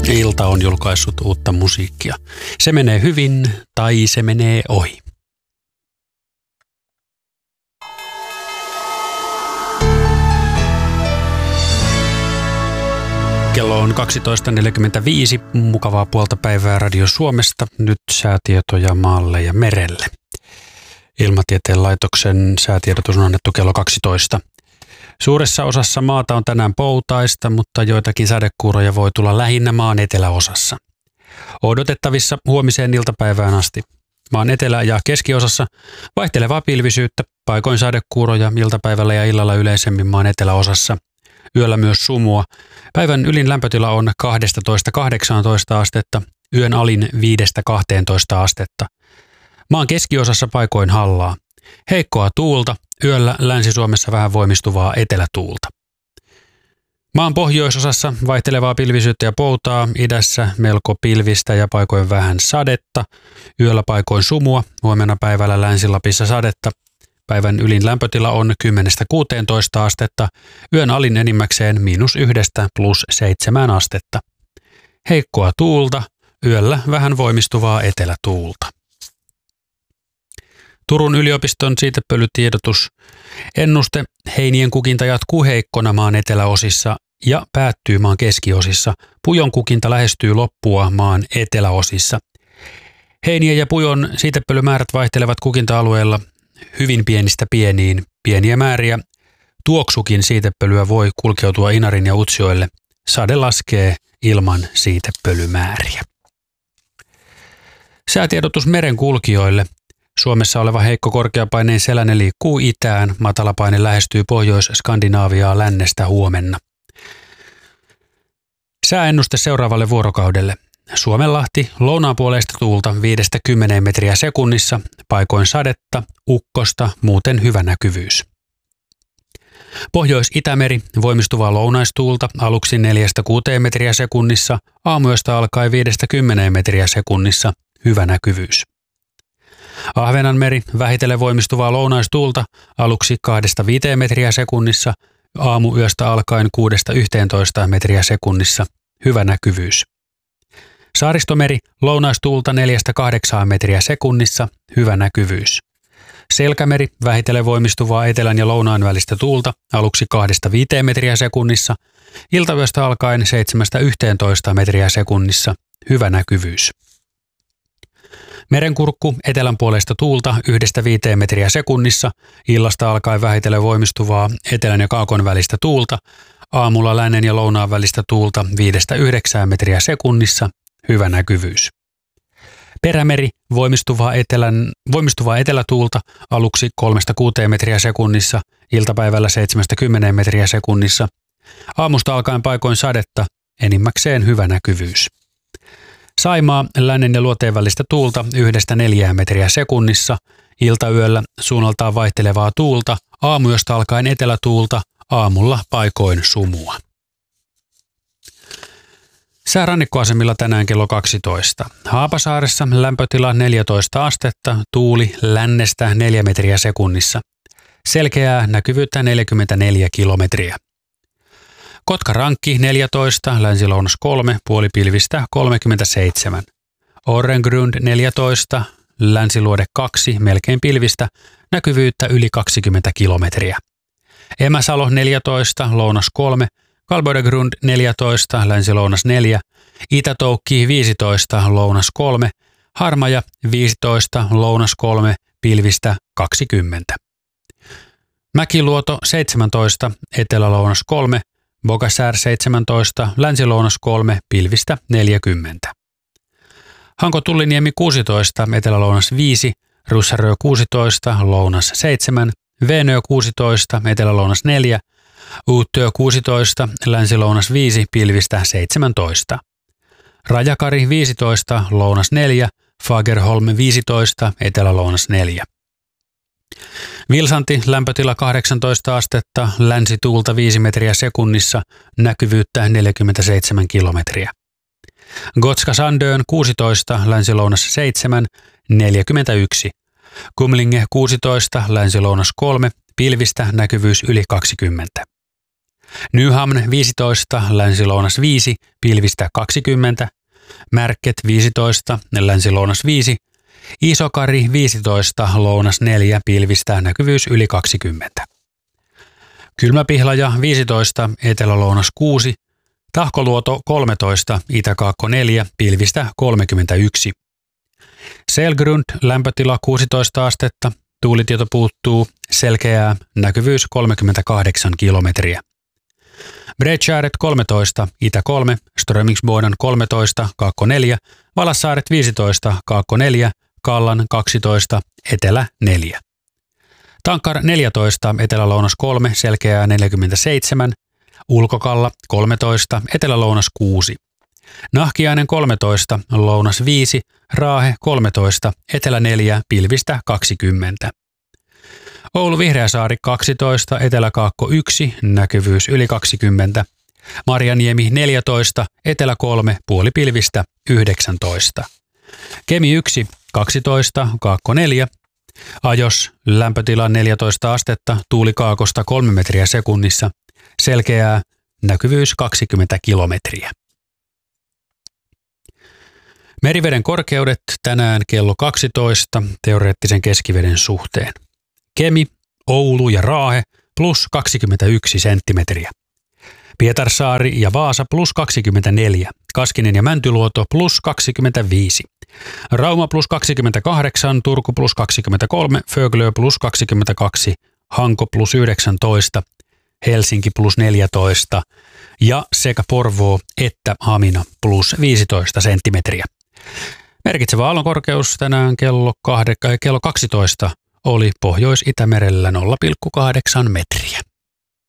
Ilta on julkaissut uutta musiikkia. Se menee hyvin tai se menee ohi. Kello on 12.45. Mukavaa puolta päivää Radio Suomesta. Nyt säätietoja maalle ja merelle. Ilmatieteen laitoksen säätiedotus on annettu kello 12. Suuressa osassa maata on tänään poutaista, mutta joitakin sadekuuroja voi tulla lähinnä maan eteläosassa. Odotettavissa huomiseen iltapäivään asti. Maan etelä- ja keskiosassa vaihtelevaa pilvisyyttä, paikoin sadekuuroja iltapäivällä ja illalla yleisemmin maan eteläosassa. Yöllä myös sumua. Päivän ylin lämpötila on 12–18 astetta, yön alin 5–12 astetta. Maan keskiosassa paikoin hallaa. Heikkoa tuulta, yöllä Länsi-Suomessa vähän voimistuvaa etelätuulta. Maan pohjoisosassa vaihtelevaa pilvisyyttä ja poutaa, idässä melko pilvistä ja paikoin vähän sadetta, yöllä paikoin sumua, huomenna päivällä Länsi-Lapissa sadetta. Päivän ylin lämpötila on 10–16 astetta, yön alin enimmäkseen -1 + 7 astetta. Heikkoa tuulta, yöllä vähän voimistuvaa etelätuulta. Turun yliopiston siitepölytiedotus. Ennuste: heinien kukinta jatkuu heikkona maan eteläosissa ja päättyy maan keskiosissa. Pujon kukinta lähestyy loppua maan eteläosissa. Heinien ja pujon siitepölymäärät vaihtelevat kukinta-alueella hyvin pienistä pieniin. Pieniä määriä tuoksukin siitepölyä voi kulkeutua Inarin ja Utsjoelle. Sade laskee ilman siitepölymääriä. Säätiedotus merenkulkijoille. Suomessa oleva heikko korkeapaineen selänne liikkuu itään, matalapaine lähestyy Pohjois-Skandinaaviaa lännestä huomenna. Sääennuste seuraavalle vuorokaudelle. Suomenlahti, lounaanpuoleista tuulta 5–10 metriä sekunnissa, paikoin sadetta, ukkosta, muuten hyvä näkyvyys. Pohjois-Itämeri, voimistuvaa lounaistuulta, aluksi 4–6 metriä sekunnissa, aamuyöstä alkaen 5–10 metriä sekunnissa, hyvä näkyvyys. Ahvenanmeri, vähitellen voimistuvaa lounaistuulta, aluksi 2–5 metriä sekunnissa, aamuyöstä alkaen 6–11 metriä sekunnissa, hyvä näkyvyys. Saaristomeri, lounaistuulta 4–8 metriä sekunnissa, hyvä näkyvyys. Selkämeri, vähitellen voimistuvaa etelän ja lounaan välistä tuulta, aluksi 2–5 metriä sekunnissa, iltayöstä alkaen 7–11 metriä sekunnissa, hyvä näkyvyys. Merenkurkku, etelänpuoleista tuulta 1–5 metriä sekunnissa, illasta alkaen vähitellen voimistuvaa etelän ja kaakon välistä tuulta, aamulla lännen ja lounaan välistä tuulta 5–9 metriä sekunnissa, hyvä näkyvyys. Perämeri, voimistuvaa etelätuulta, aluksi 3–6 metriä sekunnissa, iltapäivällä 7–10 metriä sekunnissa, aamusta alkaen paikoin sadetta, enimmäkseen hyvä näkyvyys. Saimaa, lännen ja luoteen välistä tuulta 1–4 metriä sekunnissa, iltayöllä suunnaltaan vaihtelevaa tuulta, aamuyöstä alkaen etelätuulta, aamulla paikoin sumua. Sää rannikkoasemilla tänään kello 12. Haapasaaressa lämpötila 14 astetta, tuuli lännestä 4 metriä sekunnissa. Selkeää näkyvyyttä 44 kilometriä. Kotkarankki 14, länsi-lounas 3, puolipilvistä 37. Orrengrund 14, länsiluode 2, melkein pilvistä, näkyvyyttä yli 20 kilometriä. Emäsalo 14, lounas 3, Kalbodegrund 14, länsi-lounas 4, Itätoukki 15, lounas 3, Harmaja 15, lounas 3, pilvistä 20. Mäkiluoto 17, etelä-lounas 3, Bogasär 17, länsi-lounas 3, pilvistä 40. Hanko-Tulliniemi 16, etelä-lounas 5, Russarö 16, lounas 7, Veenö 16, etelä-lounas 4, Uuttyö 16, länsi-lounas 5, pilvistä 17. Rajakari 15, lounas 4, Fagerholm 15, etelä-lounas 4. Vilsanti, lämpötila 18 astetta, länsituulta 5 metriä sekunnissa, näkyvyyttä 47 kilometriä. Gotska Sandön 16, länsi-lounas 7, 41. Kumlinge 16, länsi-lounas 3, pilvistä näkyvyys yli 20. Nyhamn 15, länsi-lounas 5, pilvistä 20. Märket 15, länsi-lounas 5. Isokari 15, lounas 4, pilvistä näkyvyys yli 20. Kylmäpihlaja 15, etelä-lounas 6. Tahkoluoto 13, itäkaakko 4, pilvistä 31. Selgrund, lämpötila 16 astetta, tuulitieto puuttuu, selkeää, näkyvyys 38 kilometriä. Bredskäret 13, itä 3, Strömingsboden 13, kaakko 4, Valassaaret 15, kaakko 4, Kallan 12, etelä 4. Tankar 14, etelä-lounas 3, selkeää 47, Ulkokalla 13, etelä-lounas 6. Nahkiainen 13, lounas 5, Raahe 13, etelä 4, pilvistä 20. Oulu Vihreäsaari 12, eteläkaakko 1, näkyvyys yli 20. Marjaniemi 14, etelä 3, puolipilvistä 19. Kemi 1, 12, kaakko 4. Ajos, lämpötila 14 astetta, tuuli kaakosta 3 metriä sekunnissa, selkeää, näkyvyys 20 kilometriä. Meriveden korkeudet tänään kello 12 teoreettisen keskiveden suhteen. Kemi, Oulu ja Raahe plus 21 senttimetriä. Pietarsaari ja Vaasa plus 24. Kaskinen ja Mäntyluoto plus 25. Rauma plus 28, Turku plus 23, Föglö plus 22, Hanko plus 19, Helsinki plus 14 ja sekä Porvoo että Hamina plus 15 senttimetriä. Merkitsevä aallonkorkeus tänään kello 12 oli Pohjois-Itämerellä 0,8 metriä.